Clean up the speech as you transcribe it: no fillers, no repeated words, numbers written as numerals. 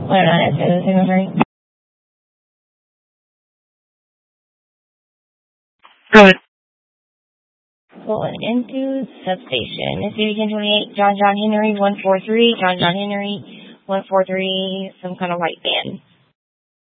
Wait a minute, say the signal's right. Go ahead. Pulling into substation. It's Division 28, John Henry 143, John Henry 143, some kind of white van.